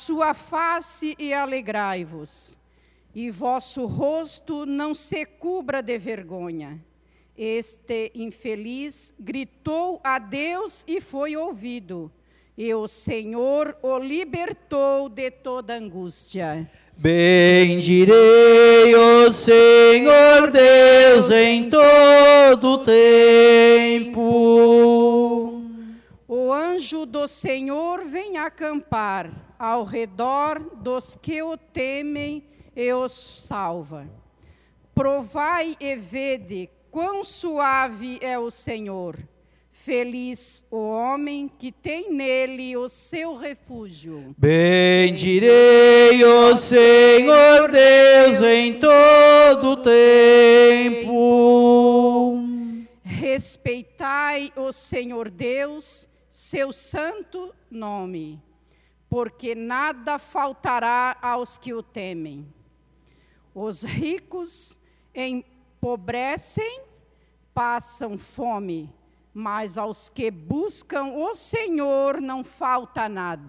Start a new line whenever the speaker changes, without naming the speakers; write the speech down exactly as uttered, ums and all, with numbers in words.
sua face e alegrai-vos, e vosso rosto não se cubra de vergonha. Este infeliz gritou a Deus e foi ouvido, e o Senhor o libertou de toda angústia.
Bendirei o Senhor Deus em todo tempo.
O anjo do Senhor vem acampar ao redor dos que o temem e os salva. Provai e vede quão suave é o Senhor. Feliz o homem que tem nele o seu refúgio.
Bendirei o Senhor Deus em todo tempo.
Respeitai o Senhor Deus, seu santo nome, porque nada faltará aos que o temem. Os ricos empobrecem, passam fome, mas aos que buscam o Senhor não falta nada.